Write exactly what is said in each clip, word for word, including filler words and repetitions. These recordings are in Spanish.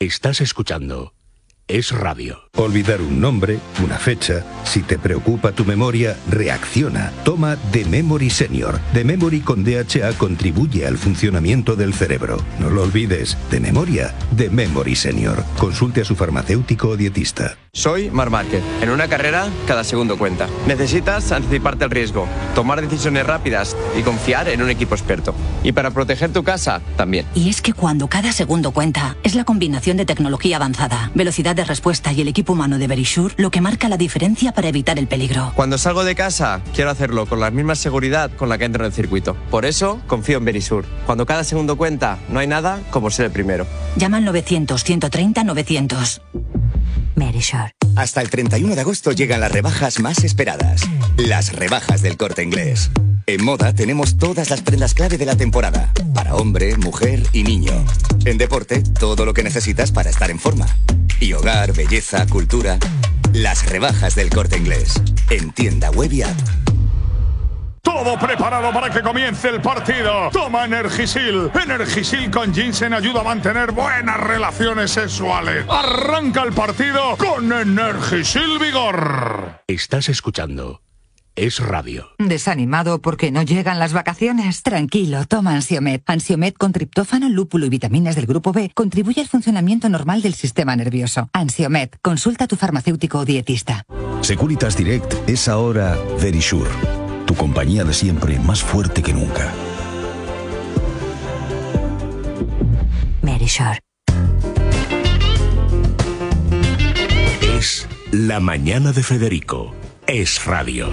Estás escuchando Es Radio. Olvidar un nombre, una fecha, si te preocupa tu memoria, reacciona. Toma The Memory Senior. The Memory con D H A contribuye al funcionamiento del cerebro. No lo olvides, de memoria, The Memory Senior. Consulte a su farmacéutico o dietista. Soy Marc Márquez. En una carrera, cada segundo cuenta. Necesitas anticiparte al riesgo, tomar decisiones rápidas y confiar en un equipo experto. Y para proteger tu casa, también. Y es que cuando cada segundo cuenta, es la combinación de tecnología avanzada, velocidad de respuesta y el equipo humano de Verisure lo que marca la diferencia para evitar el peligro. Cuando salgo de casa, quiero hacerlo con la misma seguridad con la que entro en el circuito. Por eso, confío en Verisure. Cuando cada segundo cuenta, no hay nada como ser el primero. Llama al novecientos, ciento treinta, novecientos. Verisure. Hasta el treinta y uno de agosto llegan las rebajas más esperadas. Las rebajas del Corte Inglés. En moda tenemos todas las prendas clave de la temporada. Para hombre, mujer y niño. En deporte, todo lo que necesitas para estar en forma. Y hogar, belleza, cultura. Las rebajas del Corte Inglés. En tienda web y app. Todo preparado para que comience el partido. Toma Energisil. Energisil con ginseng ayuda a mantener buenas relaciones sexuales. Arranca el partido con Energisil Vigor. Estás escuchando Es Radio. ¿Desanimado porque no llegan las vacaciones? Tranquilo, toma Ansiomed. Ansiomed con triptófano, lúpulo y vitaminas del grupo B contribuye al funcionamiento normal del sistema nervioso. Ansiomed, consulta a tu farmacéutico o dietista. Securitas Direct es ahora Verisure. Tu compañía de siempre, más fuerte que nunca. Verisure. Es La Mañana de Federico. Es Radio.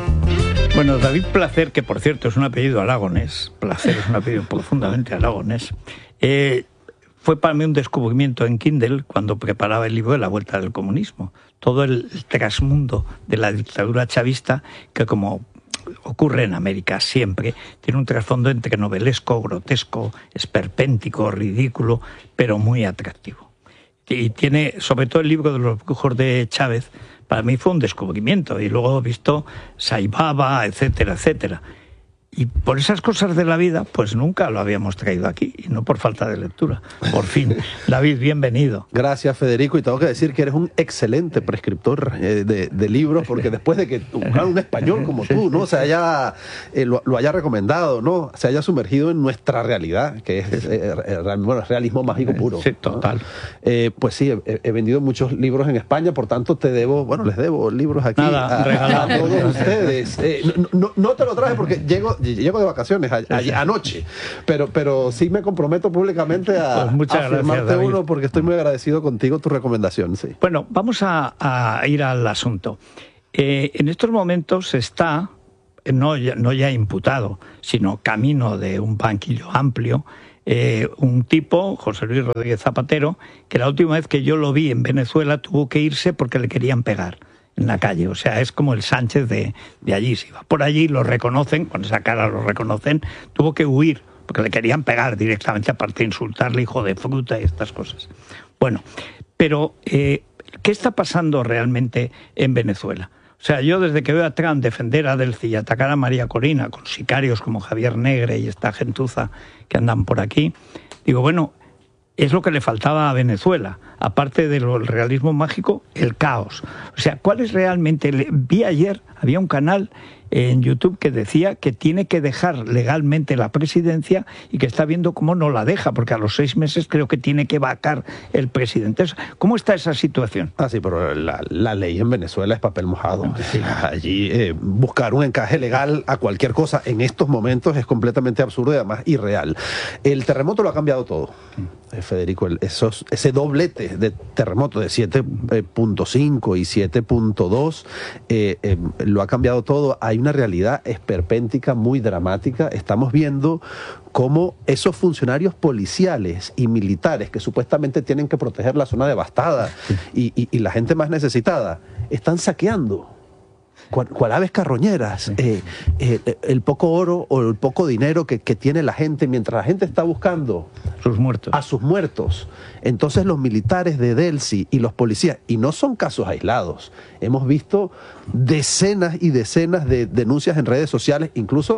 Bueno, David Placer, que por cierto es un apellido aragonés, Placer es un apellido profundamente aragonés, eh, fue para mí un descubrimiento en Kindle cuando preparaba el libro de La Vuelta del Comunismo. Todo el, el trasmundo de la dictadura chavista, que como ocurre en América siempre, tiene un trasfondo entre novelesco, grotesco, esperpéntico, ridículo, pero muy atractivo. Y tiene, sobre todo el libro de los brujos de Chávez, para mí fue un descubrimiento, y luego he visto Saibaba, etcétera, etcétera. Y por esas cosas de la vida, pues nunca lo habíamos traído aquí, y no por falta de lectura. Por fin. David, bienvenido. Gracias, Federico, y tengo que decir que eres un excelente prescriptor eh, de, de libros, porque después de que un, un español como tú, ¿no? se haya, eh, lo, lo haya recomendado, ¿no? Se haya sumergido en nuestra realidad, que es eh, bueno, realismo mágico puro. Sí, total. ¿no? Eh, pues sí, he, he vendido muchos libros en España, por tanto te debo, bueno, les debo libros aquí Nada, a, a todos ustedes. Eh, no, no, no te lo traje porque llego... Llego de vacaciones a, a, anoche, pero, pero sí me comprometo públicamente a, pues a firmarte uno porque estoy muy agradecido contigo, tu recomendación. Sí. Bueno, vamos a, a ir al asunto. Eh, en estos momentos está, no ya, no ya imputado, sino camino de un banquillo amplio, eh, un tipo, José Luis Rodríguez Zapatero, que la última vez que yo lo vi en Venezuela tuvo que irse porque le querían pegar en la calle. O sea, es como el Sánchez de, de allí. Si va por allí, lo reconocen, con esa cara lo reconocen, tuvo que huir, porque le querían pegar directamente, aparte de insultarle, hijo de fruta y estas cosas. Bueno, pero eh, ¿qué está pasando realmente en Venezuela? O sea, yo desde que veo a Trump defender a Delcy y atacar a María Corina, con sicarios como Javier Negre y esta gentuza que andan por aquí, digo, bueno, es lo que le faltaba a Venezuela, aparte del realismo mágico, el caos. O sea, ¿cuál es realmente? Vi ayer, había un canal en YouTube que decía que tiene que dejar legalmente la presidencia y que está viendo cómo no la deja, porque a los seis meses creo que tiene que vacar el presidente. ¿Cómo está esa situación? Ah, sí, pero la, la ley en Venezuela es papel mojado. Sí. Allí eh, buscar un encaje legal a cualquier cosa en estos momentos es completamente absurdo y además irreal. El terremoto lo ha cambiado todo, eh, Federico. El, esos, ese doblete de terremoto de siete punto cinco y siete punto dos eh, eh, lo ha cambiado todo. Hay una realidad esperpéntica muy dramática. Estamos viendo cómo esos funcionarios policiales y militares que supuestamente tienen que proteger la zona devastada y, y, y la gente más necesitada están saqueando cual, cual aves carroñeras eh, eh, el poco oro o el poco dinero que, que tiene la gente mientras la gente está buscando sus muertos. a sus muertos. Entonces los militares de Delcy y los policías, y no son casos aislados, hemos visto decenas y decenas de denuncias en redes sociales, incluso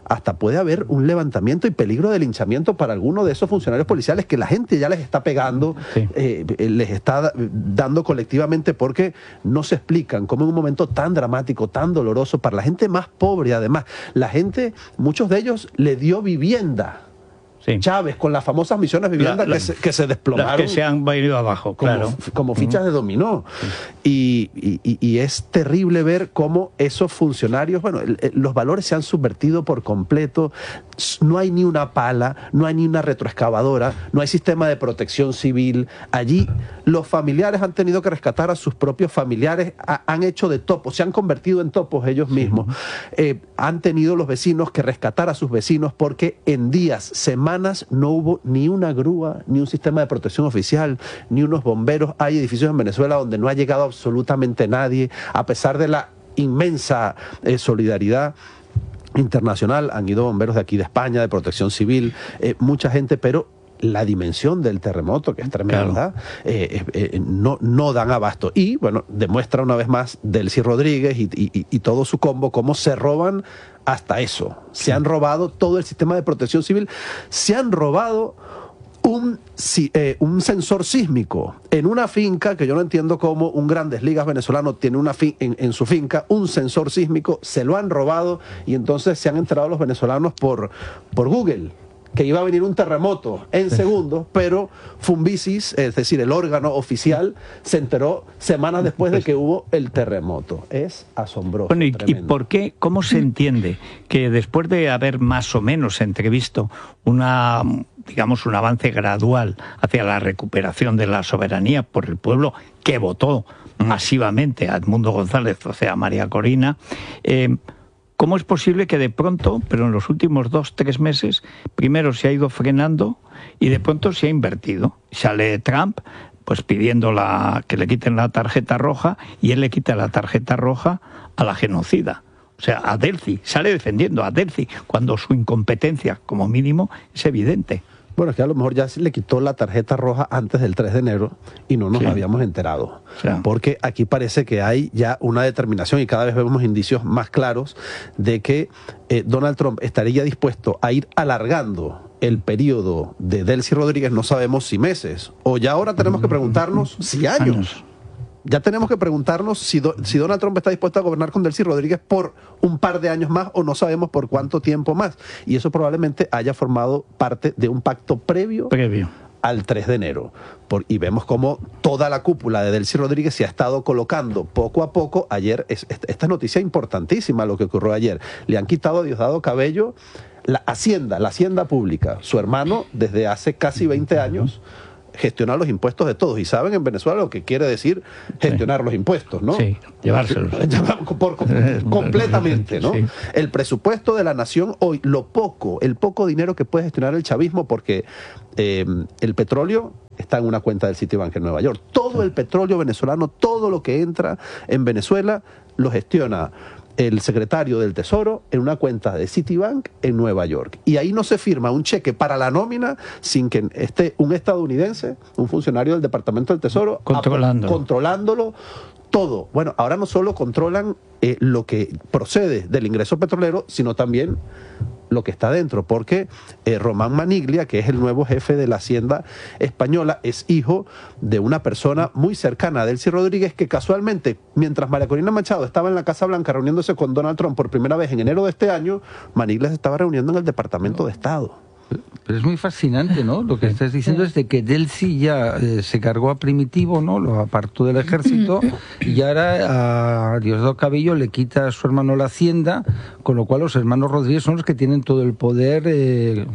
hasta puede haber un levantamiento y peligro de linchamiento para alguno de esos funcionarios policiales que la gente ya les está pegando, sí. eh, les está dando colectivamente, porque no se explican cómo en un momento tan dramático, tan doloroso para la gente más pobre, además, la gente, muchos de ellos le dio vivienda. Sí. Chávez, con las famosas misiones de vivienda la, la, que, se, que se desplomaron. Las que se han venido abajo, claro. Como, como fichas uh-huh. de dominó. Sí. Y, y, y es terrible ver cómo esos funcionarios, bueno, el, el, los valores se han subvertido por completo. No hay ni una pala, no hay ni una retroexcavadora, no hay sistema de protección civil. Allí los familiares han tenido que rescatar a sus propios familiares, ha, han hecho de topos, se han convertido en topos ellos mismos. Sí. Eh, han tenido los vecinos que rescatar a sus vecinos porque en días, semanas, no hubo ni una grúa, ni un sistema de protección oficial, ni unos bomberos. Hay edificios en Venezuela donde no ha llegado absolutamente nadie, a pesar de la inmensa eh, solidaridad internacional. Han ido bomberos de aquí de España, de protección civil, eh, mucha gente, pero la dimensión del terremoto, que es tremenda, claro. eh, eh, no, no dan abasto. Y, bueno, demuestra una vez más Delcy Rodríguez y, y, y todo su combo cómo se roban hasta eso. Se sí. han robado todo el sistema de protección civil, se han robado un, eh, un sensor sísmico en una finca, que yo no entiendo cómo un Grandes Ligas venezolano tiene una fin en, en su finca un sensor sísmico, se lo han robado y entonces se han enterado los venezolanos por, por Google que iba a venir un terremoto en segundos, pero Fumbisis, es decir, el órgano oficial, se enteró semanas después de que hubo el terremoto. Es asombroso. Bueno, ¿y, ¿y por qué? ¿Cómo se entiende que después de haber más o menos entrevisto una, digamos, un avance gradual hacia la recuperación de la soberanía por el pueblo que votó masivamente a Edmundo González, o sea, a María Corina, eh, ¿cómo es posible que de pronto, pero en los últimos dos, tres meses, primero se ha ido frenando y de pronto se ha invertido? Sale Trump pues pidiendo la, que le quiten la tarjeta roja y él le quita la tarjeta roja a la genocida. O sea, a Delcy, sale defendiendo a Delcy cuando su incompetencia, como mínimo, es evidente. Bueno, es que a lo mejor ya se le quitó la tarjeta roja antes del tres de enero y no nos sí. habíamos enterado. Sí. Porque aquí parece que hay ya una determinación y cada vez vemos indicios más claros de que eh, Donald Trump estaría dispuesto a ir alargando el periodo de Delcy Rodríguez, no sabemos si meses, o ya ahora tenemos que preguntarnos si años. años. Ya tenemos que preguntarnos si, do, si Donald Trump está dispuesto a gobernar con Delcy Rodríguez por un par de años más o no sabemos por cuánto tiempo más. Y eso probablemente haya formado parte de un pacto previo, previo. al tres de enero. Por, y vemos cómo toda la cúpula de Delcy Rodríguez se ha estado colocando poco a poco. Ayer, es, esta noticia importantísima lo que ocurrió ayer. Le han quitado a Diosdado Cabello la Hacienda, la Hacienda Pública. Su hermano, desde hace casi veinte años... gestionar los impuestos de todos. Y saben en Venezuela lo que quiere decir gestionar sí. los impuestos, ¿no? Sí, llevárselos. Por, por, completamente, ¿no? Sí. El presupuesto de la nación hoy, lo poco, el poco dinero que puede gestionar el chavismo, porque eh, el petróleo está en una cuenta del Citibank en Nueva York. Todo el petróleo venezolano, todo lo que entra en Venezuela, lo gestiona el secretario del Tesoro en una cuenta de Citibank en Nueva York. Y ahí no se firma un cheque para la nómina sin que esté un estadounidense, un funcionario del Departamento del Tesoro, controlándolo, controlándolo todo. Bueno, ahora no solo controlan eh, lo que procede del ingreso petrolero, sino también lo que está dentro, porque eh, Román Maniglia, que es el nuevo jefe de la Hacienda española, es hijo de una persona muy cercana a Delcy Rodríguez, que casualmente, mientras María Corina Machado estaba en la Casa Blanca reuniéndose con Donald Trump por primera vez en enero de este año, Maniglia se estaba reuniendo en el Departamento de Estado. Pero es muy fascinante, ¿no? Lo que estás diciendo es de que Delcy ya eh, se cargó a Primitivo, ¿no? Lo apartó del ejército y ahora a Diosdado Cabello le quita a su hermano la Hacienda, con lo cual los hermanos Rodríguez son los que tienen todo el poder. Eh,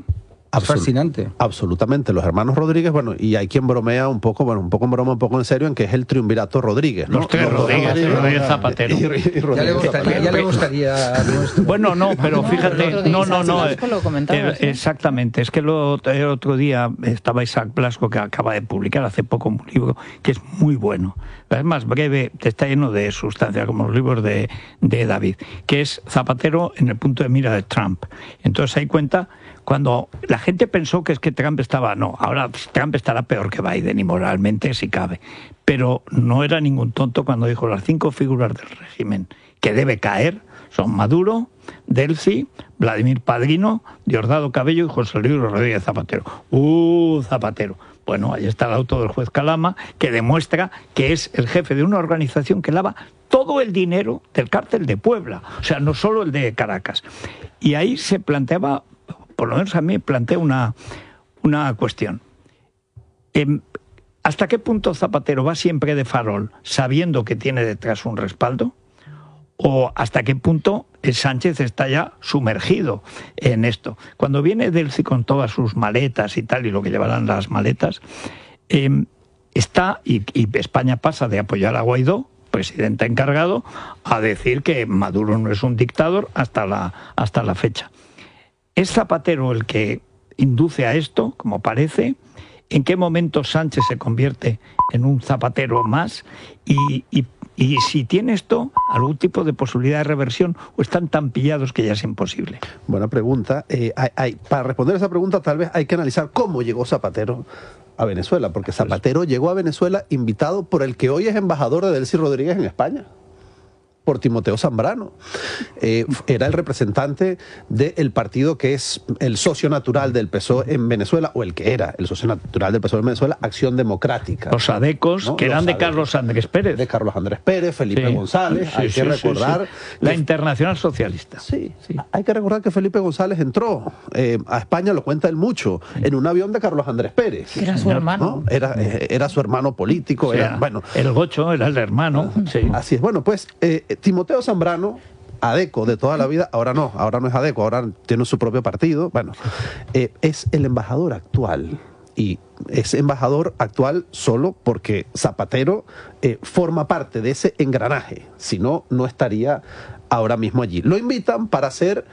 Es fascinante. Absolutamente. Los hermanos Rodríguez, bueno, y hay quien bromea un poco, bueno, un poco en broma, un poco en serio, en que es el triunvirato Rodríguez, ¿no? Los tres Los Rodríguez, Rodríguez, Rodríguez Zapatero. Y, y, y Rodríguez ya le gustaría, ya le gustaría bueno, no, pero fíjate, no, no, no. Eh, eh, exactamente, es que lo, el otro día estaba Isaac Blasco, que acaba de publicar hace poco un libro que es muy bueno. Es más breve, está lleno de sustancia, como los libros de, de David, que es Zapatero en el punto de mira de Trump. Entonces ahí cuenta cuando la gente pensó que es que Trump estaba, no, ahora Trump estará peor que Biden y moralmente si cabe, pero no era ningún tonto cuando dijo las cinco figuras del régimen que debe caer Son Maduro, Delcy, Vladimir Padrino, Diosdado Cabello y José Luis Rodríguez Zapatero. ¡Uh, Zapatero! Bueno, ahí está el auto del juez Calama, que demuestra que es el jefe de una organización que lava todo el dinero del cártel de Puebla, o sea, no solo el de Caracas. Y ahí se planteaba, por lo menos a mí plantea una, una cuestión. Eh, ¿Hasta qué punto Zapatero va siempre de farol, sabiendo que tiene detrás un respaldo? ¿O hasta qué punto el Sánchez está ya sumergido en esto? Cuando viene Delcy con todas sus maletas y tal, y lo que llevarán las maletas, eh, está, y, y España pasa de apoyar a Guaidó, presidente encargado, a decir que Maduro no es un dictador hasta la, hasta la fecha. ¿Es Zapatero el que induce a esto, como parece? ¿En qué momento Sánchez se convierte en un Zapatero más? Y, y, y si tiene esto algún tipo de posibilidad de reversión, o están tan pillados que ya es imposible. Buena pregunta. Eh, hay, hay, para responder a esa pregunta tal vez hay que analizar cómo llegó Zapatero a Venezuela, porque Zapatero llegó a Venezuela invitado por el que hoy es embajador de Delcy Rodríguez en España, por Timoteo Zambrano. Eh, era el representante del partido que es el socio natural del P S O E en Venezuela, o el que era el socio natural del P S O E en Venezuela, Acción Democrática. Los adecos, ¿no? que eran Los de adecos. Carlos Andrés Pérez. De Carlos Andrés Pérez, Felipe sí. González. Sí, hay sí, que recordar... Sí, sí. La que... Internacional Socialista. Sí, sí, hay que recordar que Felipe González entró eh, a España, lo cuenta él mucho, sí. en un avión de Carlos Andrés Pérez. Era su hermano. ¿No? Era, eh, era su hermano político. O sea, era, bueno, el Gocho era el hermano. Sí. Así es. Bueno, pues... Eh, Timoteo Zambrano, adeco de toda la vida, ahora no, ahora no es adeco, ahora tiene su propio partido, bueno, eh, es el embajador actual, y es embajador actual solo porque Zapatero eh, forma parte de ese engranaje, si no, no estaría ahora mismo allí. Lo invitan para ser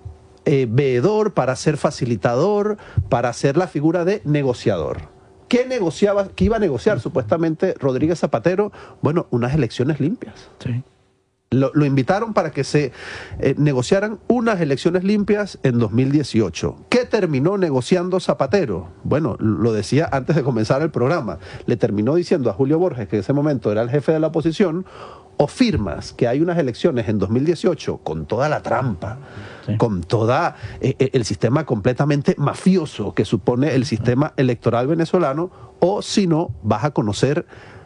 eh, veedor, para ser facilitador, para ser la figura de negociador. ¿Qué negociaba, qué iba a negociar supuestamente Rodríguez Zapatero? Bueno, unas elecciones limpias. Sí. Lo, lo invitaron para que se eh, negociaran unas elecciones limpias en dos mil dieciocho. ¿Qué terminó negociando Zapatero? Bueno, lo decía antes de comenzar el programa. Le terminó diciendo a Julio Borges, que en ese momento era el jefe de la oposición, o firmas que hay unas elecciones en dos mil dieciocho con toda la trampa, sí. con todo eh, el sistema completamente mafioso que supone el sistema electoral venezolano, o si no, vas a conocer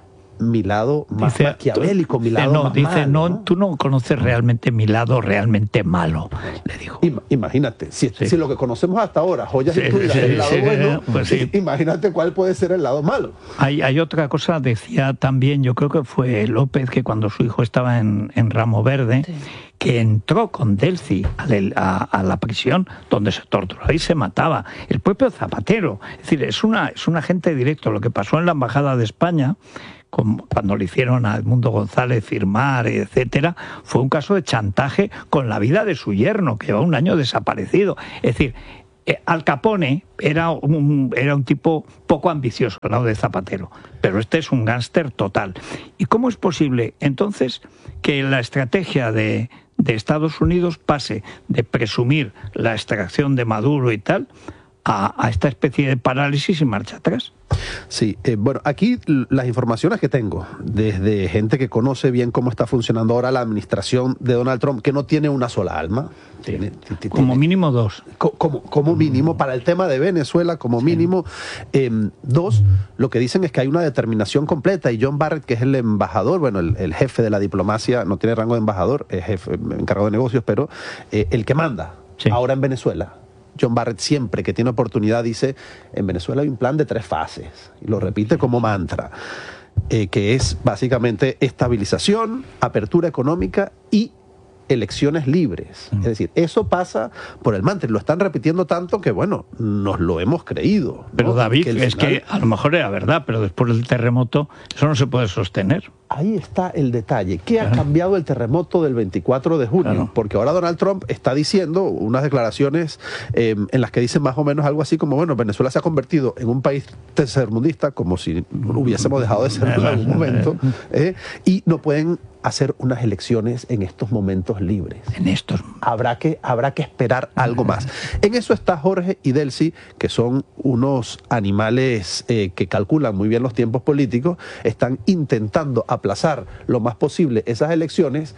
mi lado más dice, maquiavélico, mi lado no, más dice, malo, no, ¿no? Tú no conoces realmente mi lado realmente malo, le dijo. Imagínate, si, sí. si lo que conocemos hasta ahora, joyas sí, incluidas, sí, es el lado sí, bueno, pues sí. imagínate cuál puede ser el lado malo. Hay, hay otra cosa, decía también, yo creo que fue López, que cuando su hijo estaba en, en Ramo Verde, sí. que entró con Delcy a, a, a la prisión donde se torturaba y se mataba. El propio Zapatero. Es decir, es, una, es un agente directo. Lo que pasó en la Embajada de España, cuando le hicieron a Edmundo González firmar, etcétera, fue un caso de chantaje con la vida de su yerno, que lleva un año desaparecido. Es decir, eh, Al Capone era un, era un tipo poco ambicioso al lado de Zapatero, pero este es un gángster total. ¿Y cómo es posible, entonces, que la estrategia de, de Estados Unidos pase de presumir la extracción de Maduro y tal a, a esta especie de parálisis y marcha atrás? Sí, eh, bueno, aquí las informaciones que tengo, desde gente que conoce bien cómo está funcionando ahora la administración de Donald Trump, que no tiene una sola alma. Sí. Tiene, tiene, como mínimo dos. Como, como mínimo, para el tema de Venezuela, como sí. mínimo eh, dos. Lo que dicen es que hay una determinación completa, y John Barrett, que es el embajador, bueno, el, el jefe de la diplomacia, no tiene rango de embajador, es jefe, encargado de negocios, pero eh, el que manda sí. ahora en Venezuela. John Barrett siempre que tiene oportunidad dice, en Venezuela hay un plan de tres fases, y lo repite como mantra, eh, que es básicamente estabilización, apertura económica y elecciones libres. Mm. Es decir, eso pasa por el mantra. Lo están repitiendo tanto que, bueno, nos lo hemos creído. Pero, ¿no? David, que es final... que a lo mejor era verdad, pero después del terremoto eso no se puede sostener. Ahí está el detalle. ¿Qué claro. ha cambiado el terremoto del veinticuatro de junio? Claro. Porque ahora Donald Trump está diciendo unas declaraciones eh, en las que dice más o menos algo así como, bueno, Venezuela se ha convertido en un país tercermundista, como si hubiésemos dejado de serlo en algún momento, eh, y no pueden hacer unas elecciones en estos momentos libres. En estos. Habrá que, habrá que esperar algo más. En eso está Jorge y Delcy, que son unos animales eh, que calculan muy bien los tiempos políticos, están intentando aplazar lo más posible esas elecciones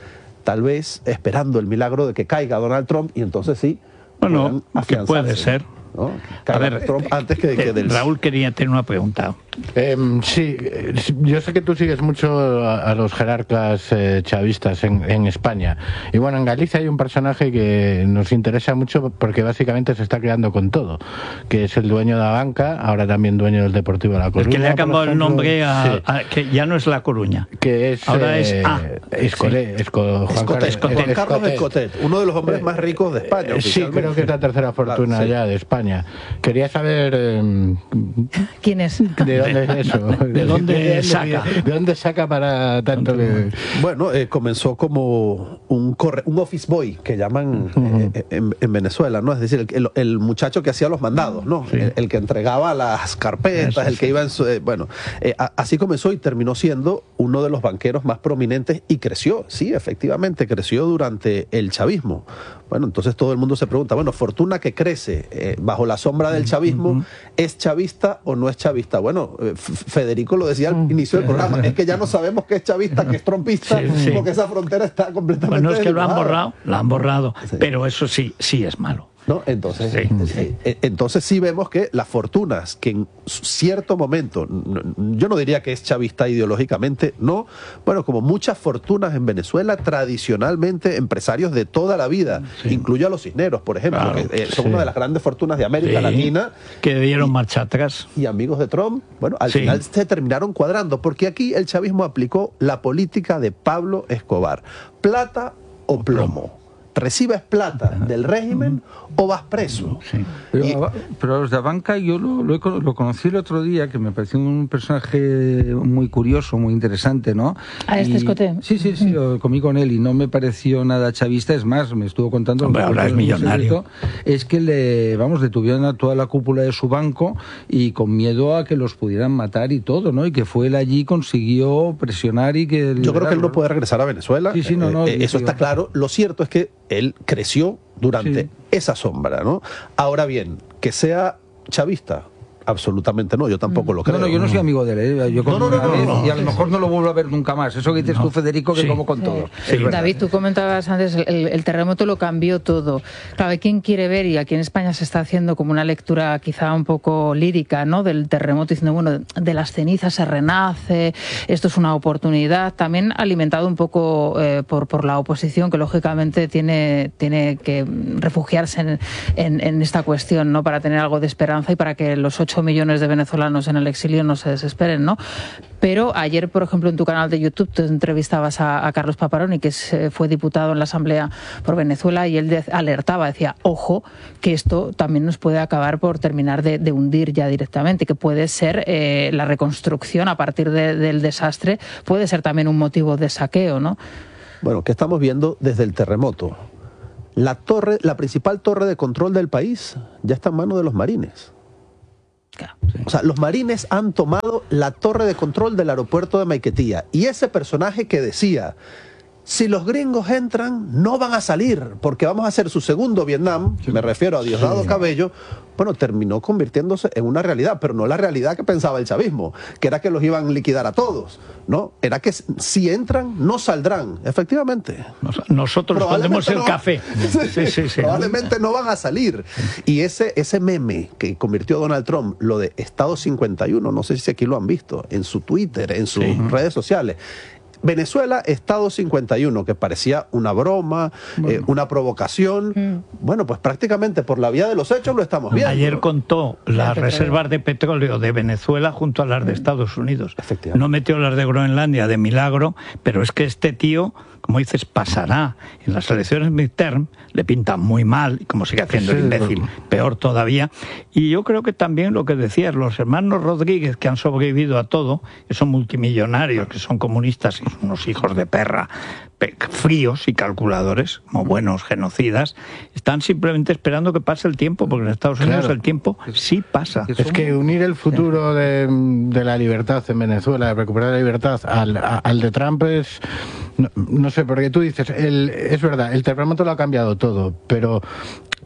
tal vez esperando el milagro de que caiga Donald Trump y entonces sí. Bueno, que puede ser. ¿no? A ver, Trump antes que, que del... Raúl quería tener una pregunta. Eh, sí, yo sé que tú sigues mucho a, a los jerarcas eh, chavistas en, en España. Y bueno, en Galicia hay un personaje que nos interesa mucho porque básicamente se está creando con todo, que es el dueño de la banca, ahora también dueño del Deportivo de La Coruña. El que le ha cambiado el nombre a, sí. a, que ya no es La Coruña. Que es... Ahora es... Eh, ah, Escolé, sí. Esco, Juan Escotet, Escotet, Juan Carlos Escotet, uno de los hombres más ricos de España. Eh, sí, creo que es la tercera fortuna claro, sí. ya de España. Quería saber... Eh, ¿Quién es? ¿De dónde es eso? ¿De dónde ¿De, saca? De, de dónde saca para tanto que... Bueno, eh, comenzó como un, corre, un office boy, que llaman uh-huh. eh, en, en Venezuela, ¿no? Es decir, el, el muchacho que hacía los mandados, ¿no? Sí. El, el que entregaba las carpetas, eso, el que sí. iba en su... Eh, bueno, eh, a, así comenzó y terminó siendo uno de los banqueros más prominentes y creció, sí, efectivamente, creció durante el chavismo. Bueno, entonces todo el mundo se pregunta, bueno, fortuna que crece eh, bajo la sombra del chavismo, uh-huh. ¿es chavista o no es chavista? Bueno, eh, Federico lo decía al inicio del programa, es que ya no sabemos qué es chavista, qué es trompista, sí, sí. porque esa frontera está completamente... Bueno, es que lo han borrado, lo han borrado, sí. pero eso sí, sí es malo. ¿No? Entonces, sí, sí. Eh, entonces sí vemos que las fortunas que en cierto momento, yo no diría que es chavista ideológicamente, no, bueno, como muchas fortunas en Venezuela, tradicionalmente empresarios de toda la vida, sí. incluyo a los Cisneros, por ejemplo, claro, que eh, son sí. una de las grandes fortunas de América sí. Latina. Que dieron y, marcha atrás. Y amigos de Trump, bueno, al sí. final se terminaron cuadrando, porque aquí el chavismo aplicó la política de Pablo Escobar, plata o plomo. ¿Recibes plata del régimen o vas preso? Sí. Pero, y, pero los de la banca yo lo, lo, lo conocí el otro día, que me pareció un personaje muy curioso, muy interesante, ¿no? ¿A este Escoté? Sí, sí, sí, lo comí con él y no me pareció nada chavista, es más, me estuvo contando... Hombre, ahora es millonario. Es que le, vamos, detuvieron a toda la cúpula de su banco y con miedo a que los pudieran matar y todo, ¿no? Y que fue él allí, consiguió presionar y que... Yo creo que él no puede regresar a Venezuela, sí, sí, no, no, eh, eso está claro. Lo cierto es que él creció durante sí. esa sombra, ¿no? Ahora bien, que sea chavista, absolutamente no, yo tampoco lo creo. No, no, yo no soy amigo de él, ¿eh? Yo no, no, no, no, vez, no, y a lo mejor no lo vuelvo a ver nunca más. Eso que dices no. tú, Federico, que sí. como con sí. todo. Sí. David, tú comentabas antes, el, el terremoto lo cambió todo. Claro, hay quien quiere ver, y aquí en España se está haciendo como una lectura quizá un poco lírica, ¿no?, del terremoto, diciendo, bueno, de las cenizas se renace, esto es una oportunidad, también alimentado un poco eh, por, por la oposición, que lógicamente tiene, tiene que refugiarse en, en, en esta cuestión, ¿no?, para tener algo de esperanza y para que los ocho millones de venezolanos en el exilio no se desesperen, ¿no? Pero ayer, por ejemplo, en tu canal de YouTube te entrevistabas a, a Carlos Paparoni, que es, fue diputado en la Asamblea por Venezuela, y él de, alertaba, decía, ojo, que esto también nos puede acabar por terminar de, de hundir ya directamente, que puede ser eh, la reconstrucción a partir de, del desastre, puede ser también un motivo de saqueo, ¿no? Bueno, ¿qué estamos viendo desde el terremoto? La torre, la principal torre de control del país ya está en manos de los marines. O sea, los marines han tomado la torre de control del aeropuerto de Maiquetía, y ese personaje que decía, si los gringos entran, no van a salir, porque vamos a hacer su segundo Vietnam, me refiero a Diosdado sí. Cabello, bueno, terminó convirtiéndose en una realidad, pero no la realidad que pensaba el chavismo, que era que los iban a liquidar a todos, ¿no? Era que si entran, no saldrán, efectivamente. Nos, nosotros pondemos el no, café. Sí, sí, sí. Probablemente no van a salir. Y ese, ese meme que convirtió Donald Trump, lo de Estado cincuenta y uno, no sé si aquí lo han visto, en su Twitter, en sus sí. redes sociales, Venezuela, Estado cincuenta y uno, que parecía una broma, bueno. eh, una provocación. Mm. Bueno, pues prácticamente por la vía de los hechos lo estamos viendo. Ayer contó las reservas de petróleo de Venezuela junto a las de Estados Unidos. No metió las de Groenlandia de milagro, pero es que este tío, como dices, pasará en las elecciones midterm, le pinta muy mal, y como sigue haciendo sí, el imbécil, no. peor todavía. Y yo creo que también lo que decías, los hermanos Rodríguez, que han sobrevivido a todo, que son multimillonarios, que son comunistas y son unos hijos de perra, fríos y calculadores, como buenos genocidas, están simplemente esperando que pase el tiempo, porque en Estados Unidos claro. el tiempo sí pasa. Es que unir el futuro de, de la libertad en Venezuela, de recuperar la libertad, al, a, al de Trump es... No, no sé, porque tú dices, el, es verdad, el terremoto lo ha cambiado todo, pero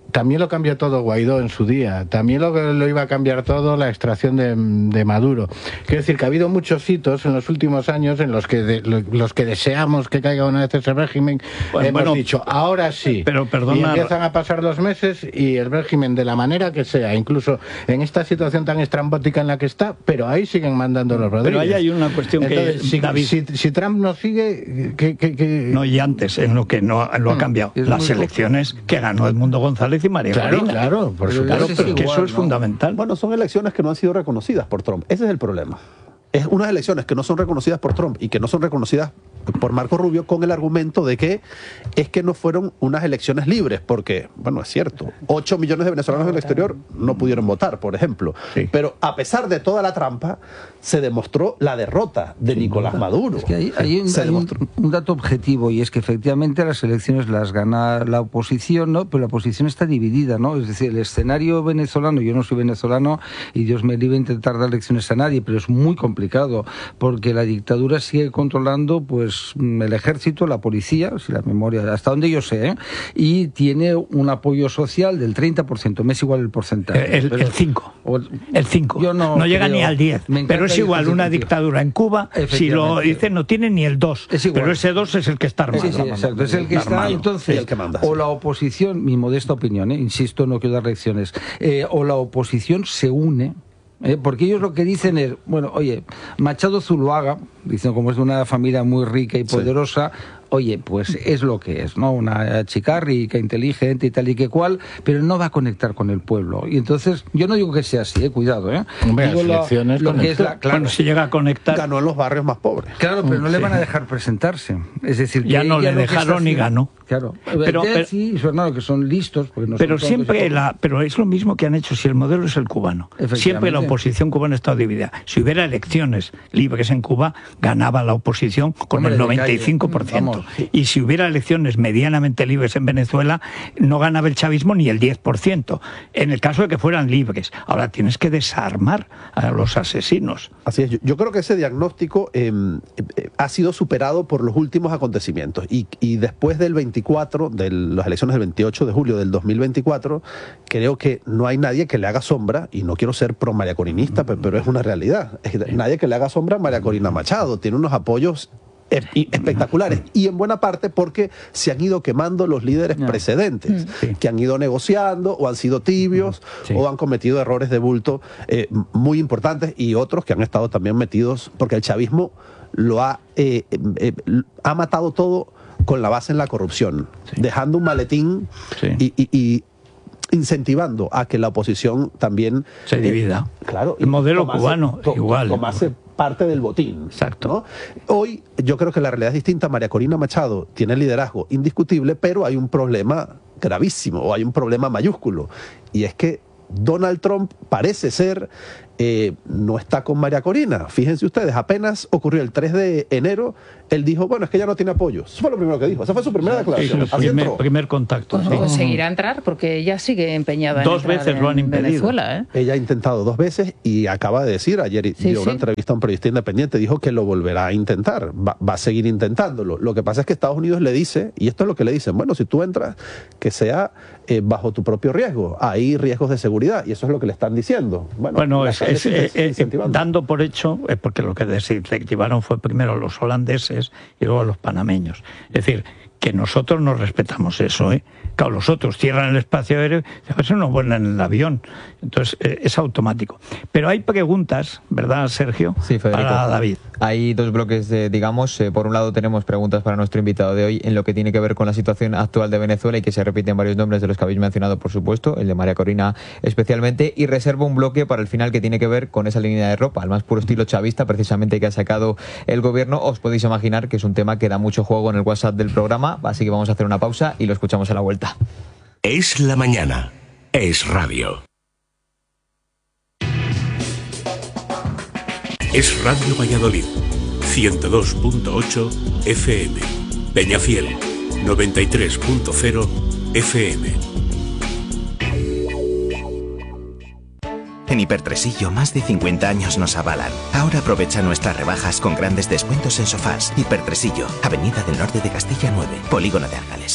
también lo cambió todo Guaidó en su día, también lo, lo iba a cambiar todo la extracción de, de Maduro. Quiero decir que ha habido muchos hitos en los últimos años en los que de, los que deseamos que caiga una vez ese régimen, bueno, hemos bueno, dicho, ahora sí, pero perdona, y empiezan a pasar los meses y el régimen, de la manera que sea, incluso en esta situación tan estrambótica en la que está, pero ahí siguen mandando los Rodríguez. Pero ahí hay una cuestión. Entonces, que si, David, si, si Trump no sigue, que, que, que... no, y antes, en lo que no lo ha cambiado, mm, las elecciones que ganó Edmundo González y María Claro, Corina. claro, por supuesto, claro, pero que eso es ¿no? fundamental. Bueno, son elecciones que no han sido reconocidas por Trump. Ese es el problema. Es unas elecciones que no son reconocidas por Trump y que no son reconocidas por Marco Rubio, con el argumento de que es que no fueron unas elecciones libres, porque, bueno, es cierto, ocho millones de venezolanos en el exterior no pudieron votar, por ejemplo. Sí. Pero a pesar de toda la trampa, se demostró la derrota de sí, Nicolás no, Maduro. Es que hay, hay, un, hay un, un dato objetivo, y es que efectivamente las elecciones las gana la oposición, ¿no? Pero la oposición está dividida, ¿no? Es decir, el escenario venezolano, yo no soy venezolano y Dios me libre intentar dar lecciones a nadie, pero es muy complicado, porque la dictadura sigue controlando, pues, el ejército, la policía, si la memoria, hasta donde yo sé, ¿eh? Y tiene un apoyo social del treinta por ciento, me es igual el porcentaje. El, el cinco. El cinco. Yo no, no llega creo, ni al diez. Pero es igual, una dictadura en Cuba, si lo dicen, no tiene ni el dos. Pero ese dos es el que está armado. Sí, sí, exacto. Es el que está, armado. Entonces, el que manda, o sí. la oposición, mi modesta opinión, ¿eh? Insisto, no quiero dar lecciones, eh, o la oposición se une. Eh, porque ellos lo que dicen es, bueno, oye, Machado Zuluaga, dicen como es de una familia muy rica y poderosa, sí. Oye, pues es lo que es, ¿no? Una chica rica, inteligente y tal y que cual, pero no va a conectar con el pueblo. Y entonces, yo no digo que sea así, eh, cuidado, ¿eh? Hombre, digo lo, lo que es la, claro, bueno, si llega a conectar. Ganó en los barrios más pobres. Claro, pero no sí. le van a dejar presentarse. Es decir, que ya no le dejaron ni ganó. Claro, pero, pero sí, y su hermano, que son listos. Porque no pero son siempre la, pero es lo mismo que han hecho, si el modelo es el cubano. Siempre la oposición cubana ha estado dividida. Si hubiera elecciones libres en Cuba, ganaba la oposición con Hombre, el noventa y cinco por ciento. Y si hubiera elecciones medianamente libres en Venezuela, no ganaba el chavismo ni el diez por ciento. En el caso de que fueran libres. Ahora tienes que desarmar a los asesinos. Así es. Yo, yo creo que ese diagnóstico eh, eh, ha sido superado por los últimos acontecimientos. Y, y después del veinticuatro, de las elecciones del veintiocho de julio del dos mil veinticuatro, creo que no hay nadie que le haga sombra, y no quiero ser pro María Corinista, pero, pero es una realidad. Es que nadie que le haga sombra a María Corina Machado. Tiene unos apoyos espectaculares, y en buena parte porque se han ido quemando los líderes no. precedentes, sí. que han ido negociando o han sido tibios sí. o han cometido errores de bulto eh, muy importantes, y otros que han estado también metidos, porque el chavismo lo ha eh, eh, ha matado todo con la base en la corrupción, sí. dejando un maletín sí. y, y, y incentivando a que la oposición también se divida. Eh, claro, el modelo tomase, cubano to, igual. Tomase parte del botín. Exacto. ¿no? Hoy yo creo que la realidad es distinta. María Corina Machado tiene liderazgo indiscutible, pero hay un problema gravísimo, o hay un problema mayúsculo, y es que Donald Trump parece ser eh, no está con María Corina. Fíjense ustedes, apenas ocurrió el tres de enero, él dijo, bueno, es que ya no tiene apoyo. Eso fue lo primero que dijo. Esa fue su primera declaración. Sí, primer, primer contacto. Pues, sí. Conseguirá entrar, porque ella sigue empeñada dos en veces en lo han impedido. Venezuela, ¿eh? Ella ha intentado dos veces y acaba de decir, ayer sí, dio sí. una entrevista a un periodista independiente, dijo que lo volverá a intentar, va, va a seguir intentándolo. Lo que pasa es que Estados Unidos le dice, y esto es lo que le dicen, bueno, si tú entras, que sea eh, bajo tu propio riesgo. Hay riesgos de seguridad, y eso es lo que le están diciendo. Bueno, bueno es, es, es, es dando por hecho, es porque lo que desincentivaron fue primero los holandeses y luego los panameños. Es decir, que nosotros no respetamos eso, ¿eh? Claro, los otros cierran el espacio aéreo, a veces no vuelan en el avión. Entonces, eh, es automático. Pero hay preguntas, ¿verdad, Sergio? Sí, Federico. Para David. Hay dos bloques, de, digamos, eh, por un lado tenemos preguntas para nuestro invitado de hoy en lo que tiene que ver con la situación actual de Venezuela, y que se repiten varios nombres de los que habéis mencionado, por supuesto, el de María Corina especialmente, y reservo un bloque para el final que tiene que ver con esa línea de ropa, al más puro estilo chavista, precisamente, que ha sacado el gobierno. Os podéis imaginar que es un tema que da mucho juego en el WhatsApp del programa, así que vamos a hacer una pausa y lo escuchamos a la vuelta. Es la mañana. Es radio. Es Radio Valladolid. ciento dos punto ocho F M. Peñafiel. noventa y tres punto cero F M. En Hipertresillo, más de cincuenta años nos avalan. Ahora aprovecha nuestras rebajas con grandes descuentos en sofás. Hipertresillo, Avenida del Norte de Castilla nueve, Polígono de Argales.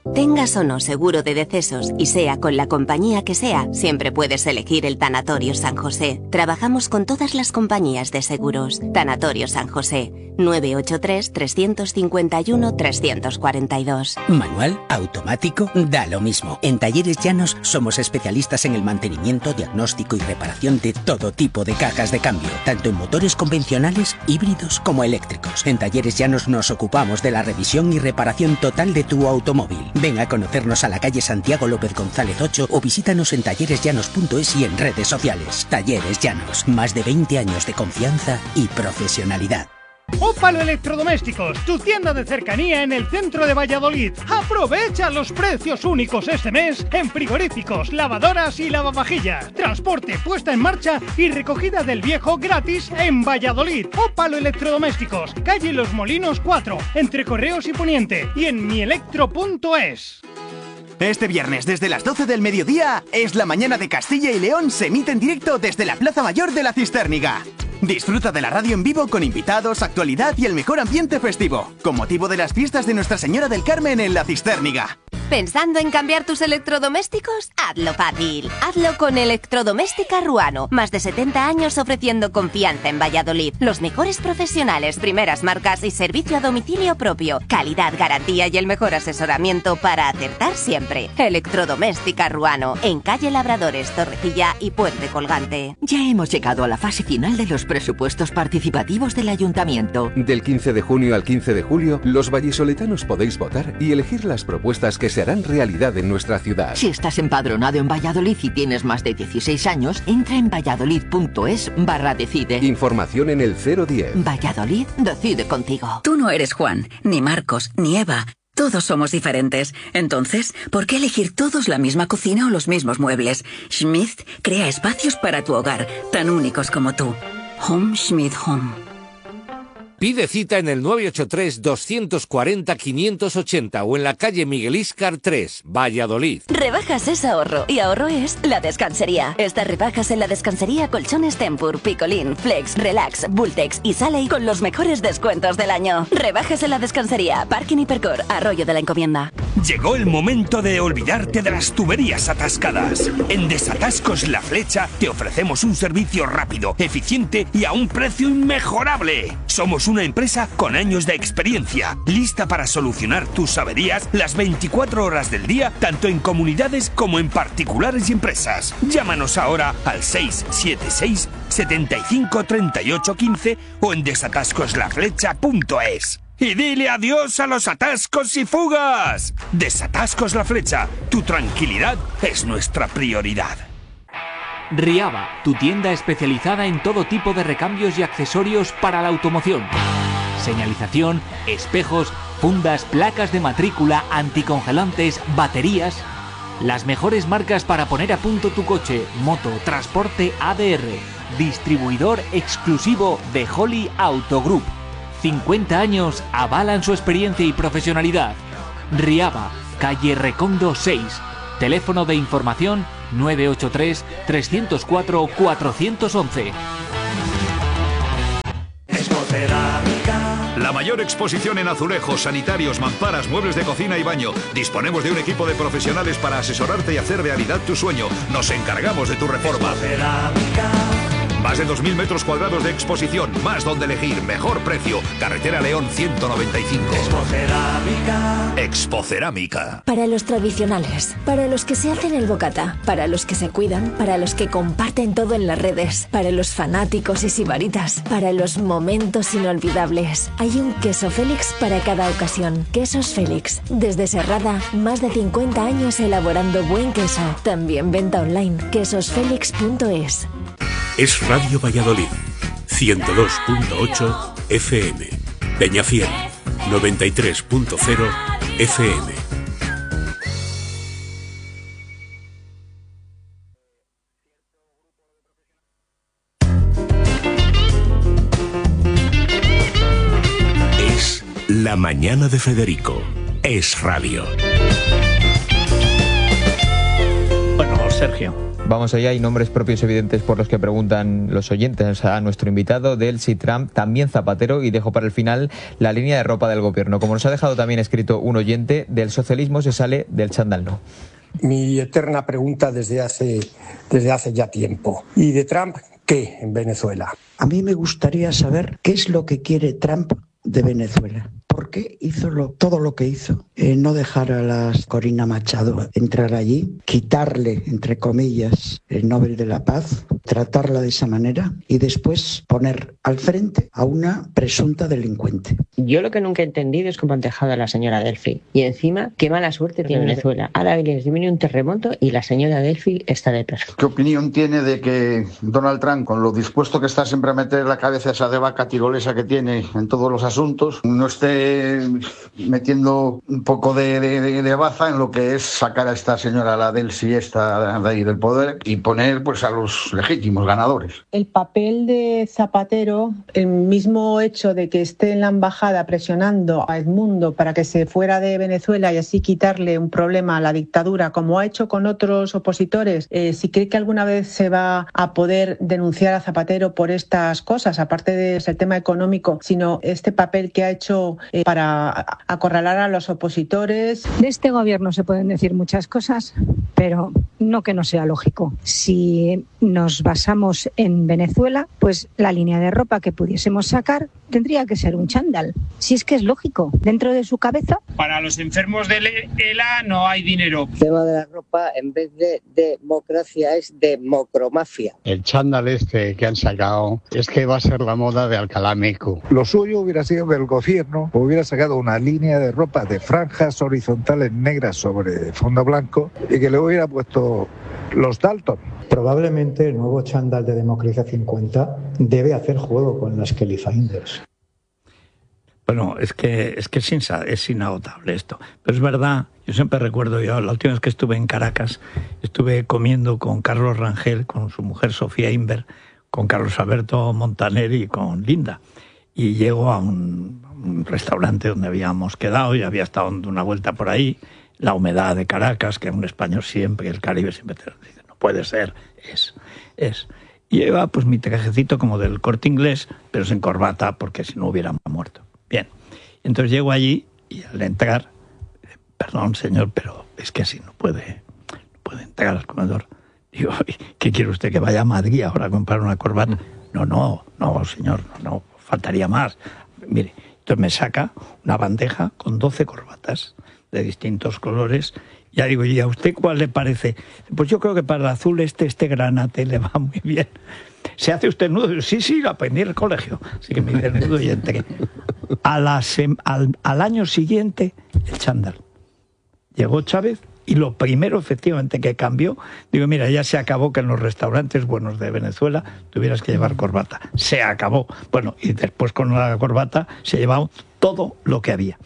Tengas o no seguro de decesos y sea con la compañía que sea, siempre puedes elegir el Tanatorio San José. Trabajamos con todas las compañías de seguros. Tanatorio San José, nueve ocho tres, tres cinco uno, tres cuatro dos. Manual, automático, da lo mismo. En Talleres Llanos somos especialistas en el mantenimiento, diagnóstico y reparación de todo tipo de cajas de cambio, tanto en motores convencionales, híbridos como eléctricos. En Talleres Llanos nos ocupamos de la revisión y reparación total de tu automóvil. Ven a conocernos a la calle Santiago López González ocho o visítanos en talleres llanos punto es y en redes sociales. Talleres Llanos, más de veinte años de confianza y profesionalidad. Ópalo Electrodomésticos, tu tienda de cercanía en el centro de Valladolid. Aprovecha los precios únicos este mes en frigoríficos, lavadoras y lavavajillas. Transporte, puesta en marcha y recogida del viejo gratis en Valladolid. Ópalo Electrodomésticos, calle Los Molinos cuatro, entre Correos y Poniente, y en mielectro punto es. Este viernes desde las doce del mediodía es la mañana de Castilla y León, se emite en directo desde la Plaza Mayor de la Cisterniga. Disfruta de la radio en vivo con invitados, actualidad y el mejor ambiente festivo, con motivo de las fiestas de Nuestra Señora del Carmen en la Cisterniga. ¿Pensando en cambiar tus electrodomésticos? Hazlo fácil. Hazlo con Electrodoméstica Ruano. Más de setenta años ofreciendo confianza en Valladolid. Los mejores profesionales, primeras marcas y servicio a domicilio propio. Calidad, garantía y el mejor asesoramiento para acertar siempre. Electrodoméstica Ruano. En calle Labradores, Torrecilla y Puente Colgante. Ya hemos llegado a la fase final de los presupuestos participativos del Ayuntamiento. Del quince de junio al quince de julio, los vallisoletanos podéis votar y elegir las propuestas que se harán realidad en nuestra ciudad. Si estás empadronado en Valladolid y tienes más de dieciséis años, entra en valladolid punto es barra decide. Información en el cero diez. Valladolid decide contigo. Tú no eres Juan, ni Marcos, ni Eva. Todos somos diferentes. Entonces, ¿por qué elegir todos la misma cocina o los mismos muebles? Schmidt crea espacios para tu hogar, tan únicos como tú. Home Schmidt Home. Pide cita en el nueve ocho tres, dos cuatro cero, cinco ocho cero o en la calle Miguel Íscar tres, Valladolid. Rebajas es ahorro y ahorro es La Descansería. Estas rebajas en La Descansería, colchones Tempur, Picolín, Flex, Relax, Bultex y Saley con los mejores descuentos del año. Rebajas en La Descansería, Parking Hipercor, Arroyo de la Encomienda. Llegó el momento de olvidarte de las tuberías atascadas. En Desatascos La Flecha te ofrecemos un servicio rápido, eficiente y a un precio inmejorable. Somos una empresa con años de experiencia, lista para solucionar tus averías las veinticuatro horas del día, tanto en comunidades como en particulares y empresas. Llámanos ahora al seis siete seis, setenta y cinco, treinta y ocho, quince o en desatascos la flecha punto es. Y dile adiós a los atascos y fugas. Desatascos La Flecha, tu tranquilidad es nuestra prioridad. Riaba, tu tienda especializada en todo tipo de recambios y accesorios para la automoción. Señalización, espejos, fundas, placas de matrícula, anticongelantes, baterías. Las mejores marcas para poner a punto tu coche, moto, transporte A D R. Distribuidor exclusivo de Holly Auto Group. cincuenta años avalan su experiencia y profesionalidad. Riaba, calle Recondo seis. Teléfono de información nueve ocho tres, tres cero cuatro, cuatro uno uno. La mayor exposición en azulejos, sanitarios, mamparas, muebles de cocina y baño. Disponemos de un equipo de profesionales para asesorarte y hacer realidad tu sueño. Nos encargamos de tu reforma. Más de dos mil metros cuadrados de exposición, más donde elegir, mejor precio. Carretera León ciento noventa y cinco. Expocerámica. Expocerámica. Para los tradicionales, para los que se hacen el bocata, para los que se cuidan, para los que comparten todo en las redes, para los fanáticos y sibaritas, para los momentos inolvidables. Hay un queso Félix para cada ocasión. Quesos Félix. Desde Serrada, más de cincuenta años elaborando buen queso. También venta online. quesos félix punto es. Es Radio Valladolid, ciento dos punto ocho F M. Peñafiel, noventa y tres punto cero F M. Es La Mañana de Federico. Es radio. Bueno, Sergio, Vamos allá, hay nombres propios evidentes por los que preguntan los oyentes a nuestro invitado, Delcy, Trump, también Zapatero, y dejo para el final la línea de ropa del gobierno. Como nos ha dejado también escrito un oyente, del socialismo se sale, del chándal no. Mi eterna pregunta desde hace, desde hace ya tiempo. ¿Y de Trump qué en Venezuela? A mí me gustaría saber qué es lo que quiere Trump de Venezuela. ¿Por qué hizo lo, todo lo que hizo? Eh, no dejar a la Corina Machado entrar allí, quitarle, entre comillas, el Nobel de la Paz, tratarla de esa manera y después poner al frente a una presunta delincuente. Yo lo que nunca he entendido es cómo han dejado a la señora Delphi. Y encima, qué mala suerte tiene Venezuela. Ahora les viene un terremoto y la señora Delphi está de perro. ¿Qué opinión tiene de que Donald Trump, con lo dispuesto que está siempre a meter la cabeza esa de vaca tirolesa que tiene en todos los asuntos, no esté metiendo un poco de, de, de baza en lo que es sacar a esta señora, la Delcy, esta de ahí del poder, y poner pues a los legítimos ganadores? El papel de Zapatero, el mismo hecho de que esté en la embajada presionando a Edmundo para que se fuera de Venezuela y así quitarle un problema a la dictadura, como ha hecho con otros opositores, eh, si cree que alguna vez se va a poder denunciar a Zapatero por estas cosas, aparte del tema económico, sino este papel que ha hecho eh, para acorralar a los opositores. De este gobierno se pueden decir muchas cosas, pero no que no sea lógico. Si nos basamos en Venezuela, pues la línea de ropa que pudiésemos sacar tendría que ser un chándal. Si es que es lógico, dentro de su cabeza. Para los enfermos de ELA no hay dinero. El tema de la ropa, en vez de democracia, es democromafia. El chándal este que han sacado es que va a ser la moda de Alcalá Meco. Lo suyo hubiera sido que el gobierno hubiera sacado una línea de ropa de franjas horizontales negras sobre fondo blanco y que le hubiera puesto los Dalton. Probablemente el nuevo chándal de Democracia cincuenta debe hacer juego con las Kelly Finders. Bueno, es que es que es, insa, es inagotable esto. Pero es verdad, yo siempre recuerdo, yo la última vez que estuve en Caracas, estuve comiendo con Carlos Rangel, con su mujer Sofía Inver, con Carlos Alberto Montaner y con Linda. Y llego a un, un restaurante donde habíamos quedado y había estado dando una vuelta por ahí. La humedad de Caracas, que un español siempre, el Caribe siempre te dice, no puede ser, es, es. Y lleva pues mi trajecito como del Corte Inglés, pero sin corbata, porque si no hubiera muerto. Bien, entonces llego allí y al entrar, perdón señor, pero es que así no puede, no puede entrar al comedor. Digo, ¿qué quiere usted, que vaya a Madrid ahora a comprar una corbata? No, no, no señor, no, no, faltaría más. Mire, entonces me saca una bandeja con doce corbatas de distintos colores. Ya digo, ¿y a usted cuál le parece? Pues yo creo que para el azul este, este granate le va muy bien. ¿Se hace usted nudo? Sí, sí, lo aprendí en el colegio. Así que me hice el nudo y entré. A la sem- al, al año siguiente, el chándal. Llegó Chávez y lo primero, efectivamente, que cambió, digo, mira, ya se acabó que en los restaurantes buenos de Venezuela tuvieras que llevar corbata. Se acabó. Bueno, y después con la corbata se llevaba todo lo que había.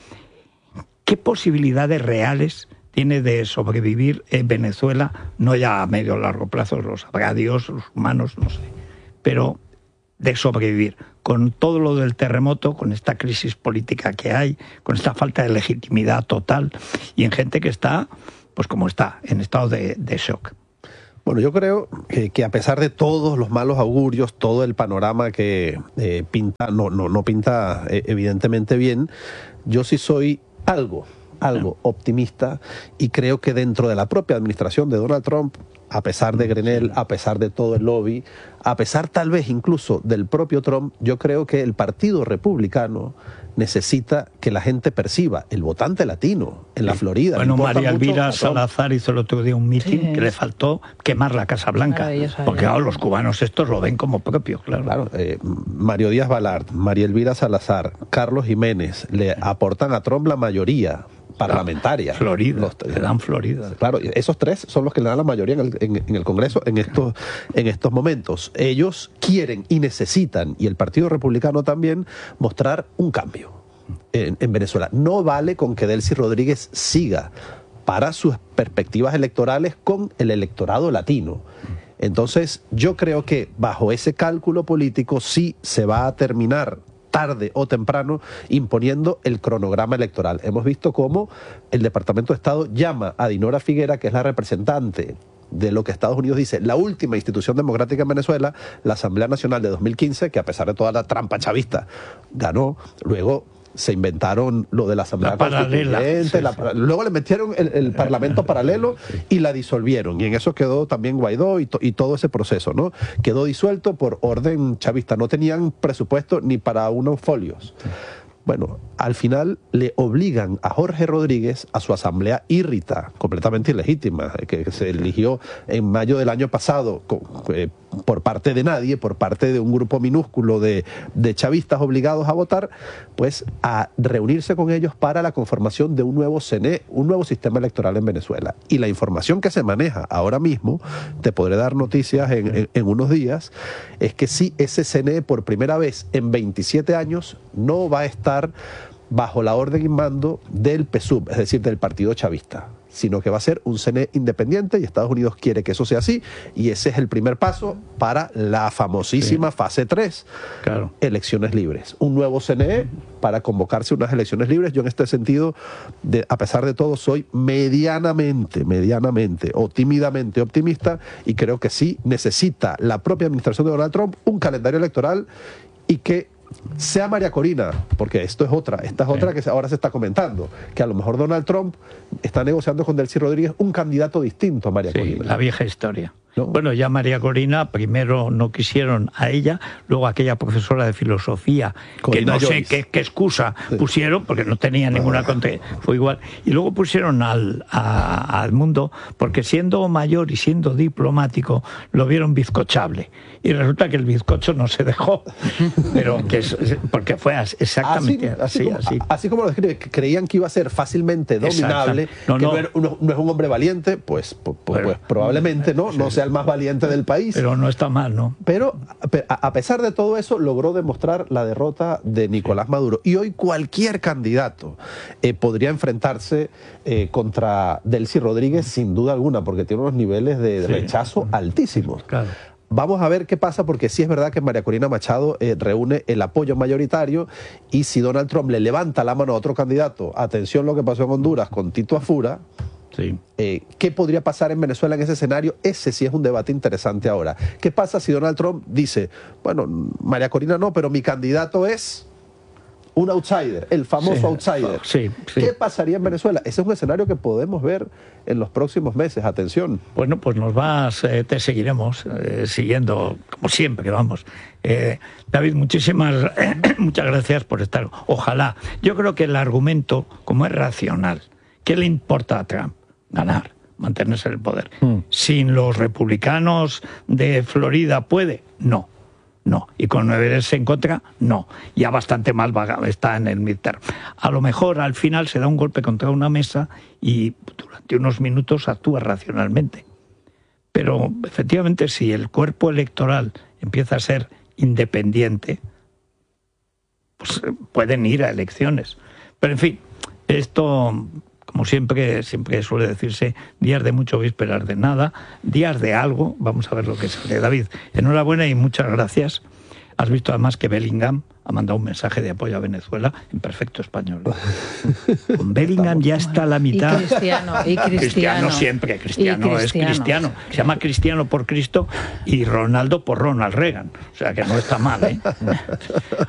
¿Qué posibilidades reales tiene de sobrevivir en Venezuela? No ya a medio o largo plazo, los sabrá Dios, los humanos, no sé. Pero de sobrevivir con todo lo del terremoto, con esta crisis política que hay, con esta falta de legitimidad total y en gente que está, pues como está, en estado de, de shock. Bueno, yo creo que, que a pesar de todos los malos augurios, todo el panorama que eh, pinta, no, no, no pinta eh, evidentemente bien, yo sí soy algo, algo optimista y creo que dentro de la propia administración de Donald Trump, a pesar de Grenell, a pesar de todo el lobby, a pesar tal vez incluso del propio Trump, yo creo que el Partido Republicano necesita que la gente perciba, el votante latino en la Florida. Bueno, María Elvira Salazar hizo el otro día un mitin sí. que le faltó quemar la Casa Blanca, porque claro, los cubanos estos lo ven como propio, claro. claro eh, Mario Díaz Balart, María Elvira Salazar, Carlos Jiménez, le aportan a Trump la mayoría parlamentaria. Florida, los, le dan Florida. Claro, esos tres son los que le dan la mayoría en el, en, en el Congreso en estos, en estos momentos. Ellos quieren y necesitan, y el Partido Republicano también, mostrar un cambio en, en Venezuela. No vale con que Delcy Rodríguez siga para sus perspectivas electorales con el electorado latino. Entonces, yo creo que bajo ese cálculo político sí se va a terminar tarde o temprano imponiendo el cronograma electoral. Hemos visto cómo el Departamento de Estado llama a Dinora Figuera, que es la representante de lo que Estados Unidos dice la última institución democrática en Venezuela, la Asamblea Nacional de dos mil quince, que a pesar de toda la trampa chavista ganó. Luego se inventaron lo de la Asamblea la paralela, Constituyente, sí, la, sí. luego le metieron el, el Parlamento paralelo y la disolvieron, y en eso quedó también Guaidó y, to, y todo ese proceso, ¿no? Quedó disuelto por orden chavista, no tenían presupuesto ni para unos folios. Bueno, al final le obligan a Jorge Rodríguez a su asamblea írrita, completamente ilegítima, que se eligió en mayo del año pasado con, eh, por parte de nadie, por parte de un grupo minúsculo de, de chavistas obligados a votar, pues a reunirse con ellos para la conformación de un nuevo C N E, un nuevo sistema electoral en Venezuela. Y la información que se maneja ahora mismo, te podré dar noticias en, en, en unos días, es que sí, ese C N E por primera vez en veintisiete años no va a estar bajo la orden y mando del P S U V, es decir, del Partido Chavista, sino que va a ser un C N E independiente, y Estados Unidos quiere que eso sea así, y ese es el primer paso para la famosísima sí. fase tres, claro. elecciones libres. Un nuevo C N E para convocarse unas elecciones libres. Yo en este sentido, de, a pesar de todo, soy medianamente, medianamente o tímidamente optimista, y creo que sí necesita la propia administración de Donald Trump un calendario electoral, y que sea María Corina, porque esto es otra, esta es otra que ahora se está comentando, que a lo mejor Donald Trump está negociando con Delcy Rodríguez un candidato distinto a María sí, Corina. La vieja historia. ¿No? Bueno, ya María Corina, primero no quisieron a ella, luego aquella profesora de filosofía, Corina que no Joyce. sé qué, qué excusa sí. pusieron, porque no tenía ninguna contra, fue igual, y luego pusieron al, a, a Edmundo, porque siendo mayor y siendo diplomático, lo vieron bizcochable, y resulta que el bizcocho no se dejó, pero que es, porque fue exactamente así, así, así, como, así. así como lo describe, que creían que iba a ser fácilmente dominable, no, que no. No, era, no, no es un hombre valiente, pues, pues, pero, pues probablemente no, sí. no sea el más valiente del país. Pero no está mal, ¿no? Pero a pesar de todo eso, logró demostrar la derrota de Nicolás Maduro. Y hoy cualquier candidato eh, podría enfrentarse eh, contra Delcy Rodríguez sin duda alguna, porque tiene unos niveles de sí. rechazo altísimos. Claro. Vamos a ver qué pasa, porque sí es verdad que María Corina Machado eh, reúne el apoyo mayoritario, y si Donald Trump le levanta la mano a otro candidato, atención lo que pasó en Honduras con Tito Afura, sí. eh, ¿qué podría pasar en Venezuela en ese escenario? Ese sí es un debate interesante ahora. ¿Qué pasa si Donald Trump dice, bueno, María Corina no, pero mi candidato es un outsider, el famoso sí, outsider? Sí, sí. ¿Qué pasaría en Venezuela? Ese es un escenario que podemos ver en los próximos meses. Atención. Bueno, pues nos vas, eh, te seguiremos eh, siguiendo, como siempre, vamos. Eh, David, muchísimas, eh, muchas gracias por estar. Ojalá. Yo creo que el argumento, como es racional, ¿qué le importa a Trump? Ganar, mantenerse en el poder. Mm. ¿Sin los republicanos de Florida puede? No. No, y con nueve veces en contra, no. Ya bastante mal va, está en el midterm. A lo mejor al final se da un golpe contra una mesa y durante unos minutos actúa racionalmente. Pero efectivamente, si el cuerpo electoral empieza a ser independiente, pues pueden ir a elecciones. Pero en fin, esto, como siempre, siempre suele decirse, días de mucho vísperas de nada, días de algo, vamos a ver lo que sale. David, enhorabuena y muchas gracias. Has visto además que Bellingham ha mandado un mensaje de apoyo a Venezuela en perfecto español. Con Bellingham ya está a la mitad. Y Cristiano, y Cristiano. Cristiano siempre, Cristiano, Cristiano es Cristiano. Se llama Cristiano por Cristo y Ronaldo por Ronald Reagan. O sea que no está mal, ¿eh?